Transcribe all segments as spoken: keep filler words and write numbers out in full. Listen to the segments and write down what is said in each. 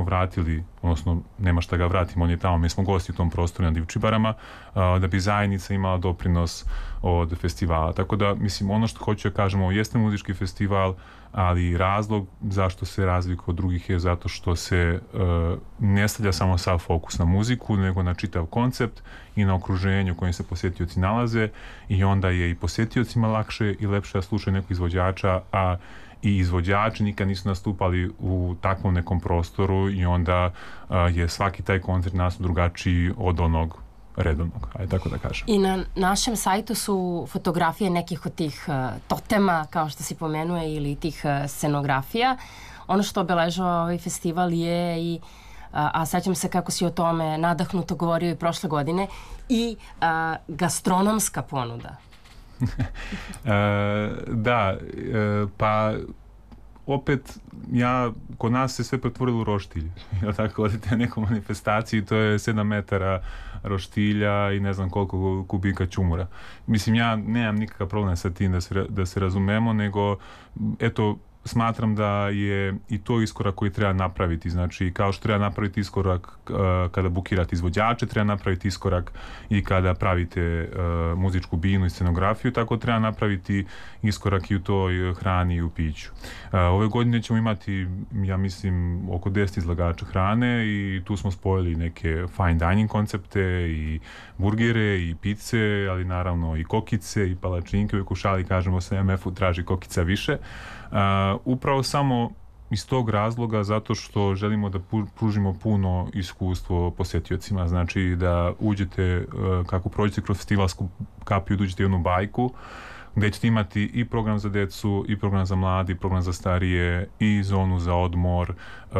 vratili, odnosno nema šta ga vratimo, on je tamo, mi smo gosti u tom prostoru na Divčibarama, da bi zajednica imala doprinos od festivala. Tako da, mislim, ono što hoću da kažemo, jeste muzički festival, ali razlog zašto se razlikuje od drugih je zato što se uh, ne stavlja samo sav fokus na muziku, nego na čitav koncept i na okruženju u kojem se posjetioci nalaze, i onda je i posjetiocima lakše i lepše da slušaju nekog izvođača, a i izvođači nikad nisu nastupali u takvom nekom prostoru, i onda uh, je svaki taj koncert nas drugačiji od onog redovnog, ajde tako da kažem. I na našem sajtu su fotografije nekih od tih uh, totema, kao što si pomenuje, ili tih uh, scenografija. Ono što obeležava ovaj festival je i, uh, a sećam se kako si o tome nadahnuto govorio i prošle godine, i uh, gastronomska ponuda. e, da, e, pa opet, ja, kod nas se sve pretvorilo u roštilj. Jel tako, odite na neku manifestaciju, to je sedam metara roštilja i ne znam koliko kubika ćumura. Mislim, ja nemam nikakav problem sa tim da se, da se razumemo, nego, eto, smatram da je i to iskorak koji treba napraviti. Znači, kao što treba napraviti iskorak uh, kada bukirate izvođače, treba napraviti iskorak i kada pravite uh, muzičku binu i scenografiju, tako treba napraviti iskorak i u toj hrani i u piću. Uh, ove godine ćemo imati, ja mislim, oko deset izlagača hrane, i tu smo spojili neke fine dining koncepte i burgere i pice, ali naravno i kokice i palačinke. Uvijek u šali kažemo se em ef-u traži kokica više. Uh, upravo samo iz tog razloga, zato što želimo da pružimo puno iskustvo posjetiocima, znači da uđete, uh, kako prođete kroz festivalsku kapiju, da uđete u jednu bajku gde ćete imati i program za decu, i program za mladi, i program za starije, i zonu za odmor, uh,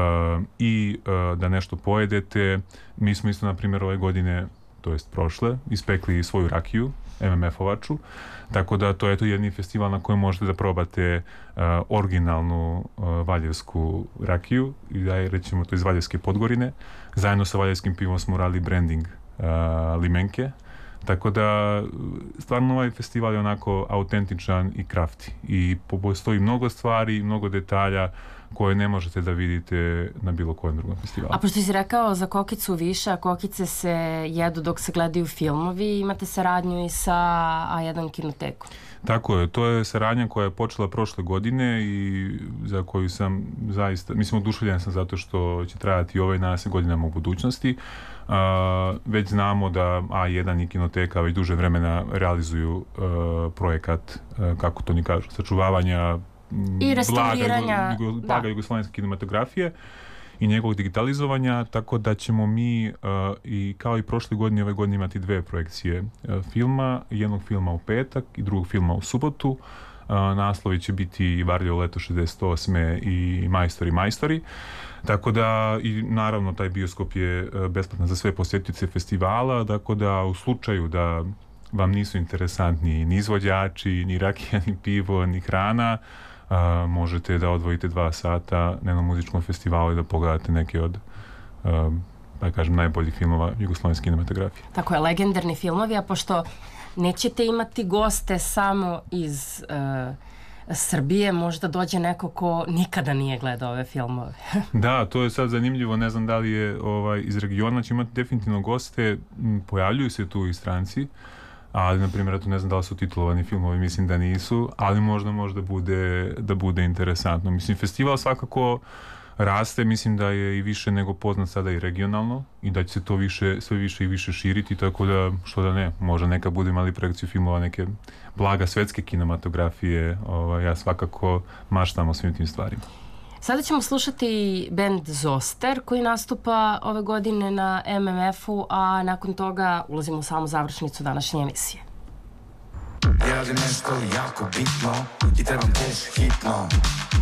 i uh, da nešto pojedete. Mi smo isto, na primjer, ove godine, to jest prošle, ispekli svoju rakiju, em em ef-ovaču, tako da to je to jedni festival na kojem možete da probate uh, originalnu uh, valjevsku rakiju, i da je, rećemo, to iz Valjevske Podgorine. Zajedno sa valjevskim pivom smo radili branding uh, limenke, tako da stvarno ovaj festival je onako autentičan i krafti, i postoji mnogo stvari, mnogo detalja koje ne možete da vidite na bilo kojem drugom festivalu. A pošto si rekao za kokicu više, a kokice se jedu dok se gledaju filmovi, imate saradnju i sa A jedan kinotekom. Tako je, to je saradnja koja je počela prošle godine i za koju sam zaista, mislim, oduševljen sam zato što će trajati ove naredne godinama u budućnosti. Uh, već znamo da A jedan i kinoteka već duže vremena realizuju uh, projekat, uh, kako to ni kažu, sačuvavanja i restauriranja blaga, jugo, blaga jugoslovenske kinematografije i njegovog digitalizovanja, tako da ćemo mi uh, i kao i prošle godine, ove godine imati dve projekcije uh, filma, jednog filma u petak i drugog filma u subotu. Uh, naslovi će biti Varljivo leto šezdeset osme i Majstori, majstori. Tako da, i naravno taj bioskop je uh, besplatan za sve posjetioce festivala, tako da u slučaju da vam nisu interesantni ni izvođači, ni rakija, ni pivo, ni hrana, Uh, možete da odvojite dva sata na jednom muzičkom festivalu i da pogledate neke od uh, da kažem najboljih filmova jugoslovenske kinematografije. Tako je, legendarni filmovi, a pošto nećete imati goste samo iz uh, Srbije, možda dođe neko ko nikada nije gledao ove filmove. Da, to je sad zanimljivo, ne znam da li je ovaj, iz regiona će imati definitivno goste, pojavljuju se tu i stranci, ali, na primjer, tu ne znam da li su titulovani filmovi, mislim da nisu, ali možda možda bude, da bude interesantno. Mislim, festival svakako raste, mislim da je i više nego poznat sada i regionalno, i da će se to više, sve više i više širiti, tako da, što da ne, možda neka bude imali projekciju filmova, neke blaga svetske kinematografije, ovaj, ja svakako maštam o svim tim stvarima. Sada ćemo slušati bend Zoster koji nastupa ove godine na em em ef-u, a nakon toga ulazimo u samu završnicu današnje emisije. Ja radim nešto jako bitno i trebam cash hitno.